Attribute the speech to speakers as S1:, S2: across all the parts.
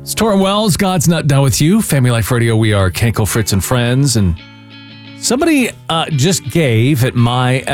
S1: It's Torrin Wells, God's Not Done With You. Family Life Radio, we are Kenkel, Fritz, and Friends. And somebody just gave at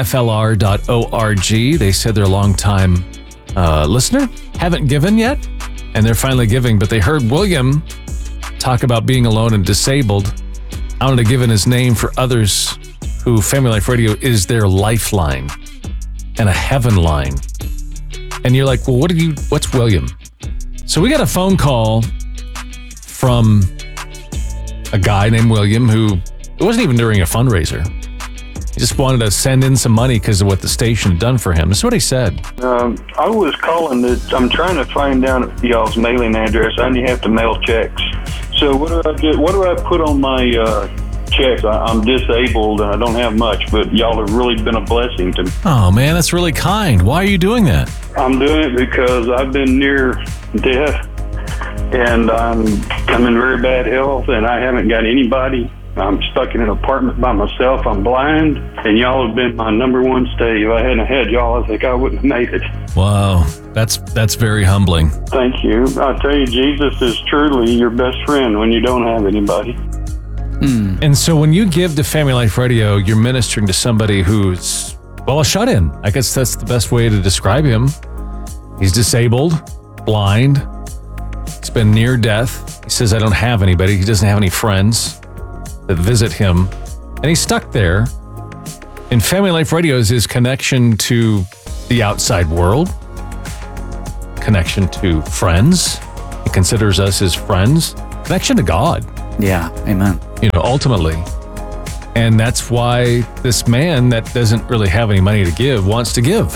S1: myflr.org. They said they're a long-time listener, haven't given yet, and they're finally giving. But they heard William talk about being alone and disabled. I wanted to give in his name for others who Family Life Radio is their lifeline and a heaven line. And you're like, well, what's William? So we got a phone call from a guy named William who, it wasn't even during a fundraiser. He just wanted to send in some money because of what the station had done for him. That's what he said.
S2: I was calling I'm trying to find out y'all's mailing address. I only have to mail checks. So what do I do? What do I put on my checks? I'm disabled and I don't have much, but y'all have really been a blessing to me.
S1: Oh man, that's really kind. Why are you doing that?
S2: I'm doing it because I've been near death and I'm in very bad health and I haven't got anybody. I'm stuck in an apartment by myself. I'm blind, and y'all have been my number one stay. If I hadn't had y'all, I think I wouldn't have made it.
S1: Wow, that's very humbling.
S2: Thank you. I tell you, Jesus is truly your best friend when you don't have anybody.
S1: And so when you give to Family Life Radio, you're ministering to somebody who's, well, a shut-in. I guess that's the best way to describe him. He's disabled, blind. He's been near death. He says, I don't have anybody. He doesn't have any friends that visit him, and he's stuck there. And Family Life Radio is his connection to the outside world, connection to friends. He considers us his friends, connection to God.
S3: Yeah, amen.
S1: Ultimately. And that's why this man that doesn't really have any money to give wants to give.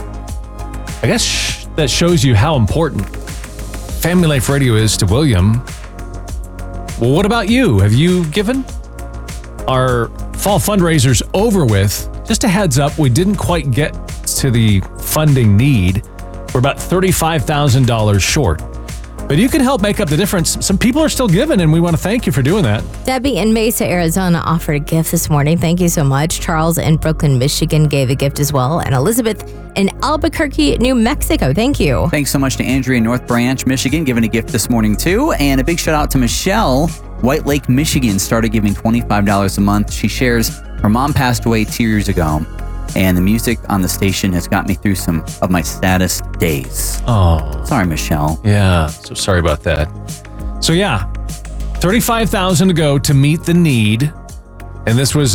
S1: I guess that shows you how important Family Life Radio is to William. Well, what about you? Have you given? Our fall fundraiser's over with. Just a heads up, we didn't quite get to the funding need. We're about $35,000 short. But you can help make up the difference. Some people are still giving, and we want to thank you for doing that.
S4: Debbie in Mesa, Arizona offered a gift this morning. Thank you so much. Charles in Brooklyn, Michigan gave a gift as well. And Elizabeth in Albuquerque, New Mexico. Thank you.
S3: Thanks so much to Andrea in North Branch, Michigan, giving a gift this morning too. And a big shout out to Michelle, White Lake, Michigan, started giving $25 a month. She shares her mom passed away 2 years ago, and the music on the station has got me through some of my saddest days.
S1: Oh.
S3: Sorry, Michelle.
S1: Yeah, so sorry about that. So yeah, $35,000 to go to meet the need. And this was,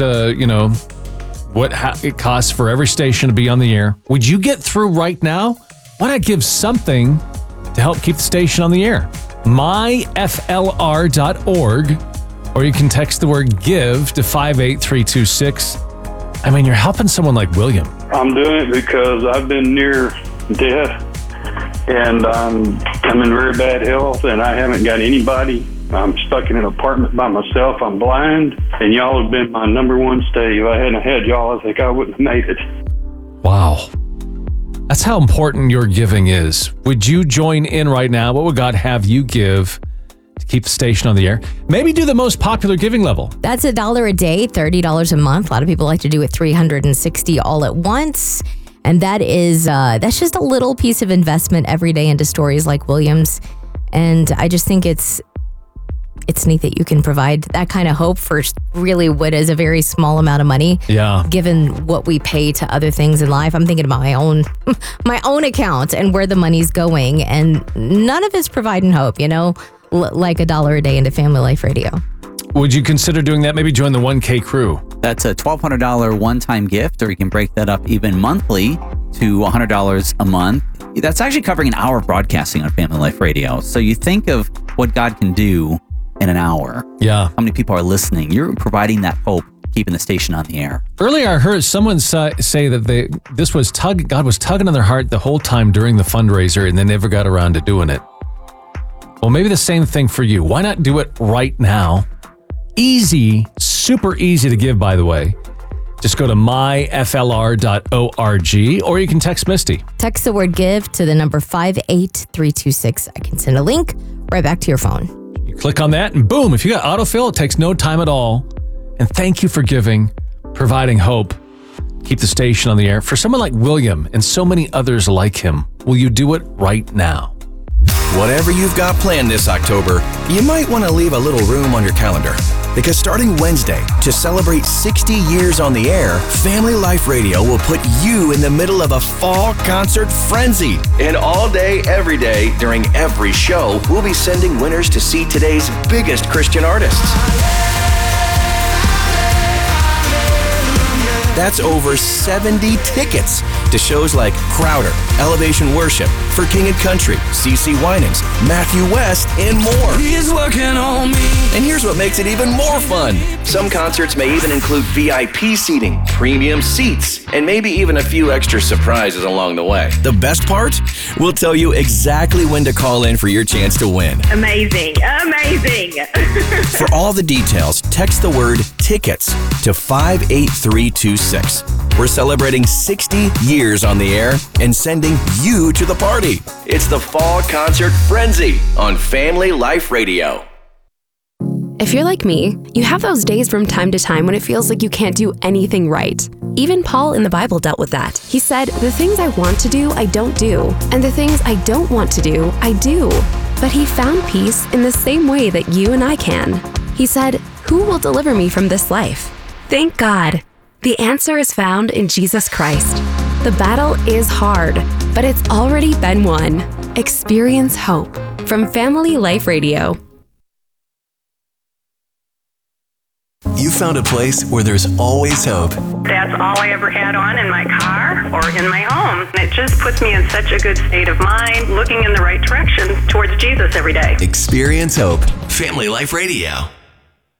S1: what it costs for every station to be on the air. Would you get through right now? Why not give something to help keep the station on the air? myflr.org, or you can text the word GIVE to 58326. I mean, you're helping someone like William.
S2: I'm doing it because I've been near death and I'm in very bad health and I haven't got anybody. I'm stuck in an apartment by myself. I'm blind, and y'all have been my number one stay. If I hadn't had y'all, I think I wouldn't have made it.
S1: Wow. That's how important your giving is. Would you join in right now? What would God have you give to keep the station on the air? Maybe do the most popular giving level.
S4: That's $1 a day, $30 a month. A lot of people like to do it $360 all at once. And that is, that's just a little piece of investment every day into stories like William's. And I just think it's neat that you can provide that kind of hope for really what is a very small amount of money.
S1: Yeah.
S4: Given what we pay to other things in life. I'm thinking about my own account and where the money's going, and none of it's providing hope, like $1 a day into Family Life Radio.
S1: Would you consider doing that? Maybe join the 1K crew.
S3: That's a $1,200 one-time gift, or you can break that up even monthly to $100 a month. That's actually covering an hour of broadcasting on Family Life Radio. So you think of what God can do in an hour.
S1: Yeah.
S3: How many people are listening? You're providing that hope, keeping the station on the air.
S1: Earlier, I heard someone say that God was tugging on their heart the whole time during the fundraiser, and they never got around to doing it. Well, maybe the same thing for you. Why not do it right now? Easy, super easy to give, by the way. Just go to myflr.org, or you can text Misty.
S4: Text the word GIVE to the number 58326. I can send a link right back to your phone.
S1: You click on that and boom, if you got autofill, it takes no time at all. And thank you for giving, providing hope, keep the station on the air. For someone like William and so many others like him, will you do it right now?
S5: Whatever you've got planned this October, you might want to leave a little room on your calendar. Because starting Wednesday, to celebrate 60 years on the air, Family Life Radio will put you in the middle of a fall concert frenzy. And all day, every day, during every show, we'll be sending winners to see today's biggest Christian artists. That's over 70 tickets to shows like Crowder, Elevation Worship, For King and Country, CeCe Winans, Matthew West, and more.
S6: He's working on me.
S5: And here's what makes it even more fun. Some concerts may even include VIP seating, premium seats, and maybe even a few extra surprises along the way. The best part? We'll tell you exactly when to call in for your chance to win.
S7: Amazing.
S5: For all the details, text the word TICKETS to 58326. We're celebrating 60 years on the air and sending you to the party. It's the Fall Concert Frenzy on Family Life Radio.
S8: If you're like me, you have those days from time to time when it feels like you can't do anything right. Even Paul in the Bible dealt with that. He said, "The things I want to do, I don't do, and the things I don't want to do, I do." But he found peace in the same way that you and I can. He said, "Who will deliver me from this life?" Thank God. The answer is found in Jesus Christ. The battle is hard, but it's already been won. Experience hope from Family Life Radio.
S5: You found a place where there's always hope.
S7: That's all I ever had on in my car or in my home. It just puts me in such a good state of mind, looking in the right direction towards Jesus every day.
S5: Experience hope. Family Life Radio.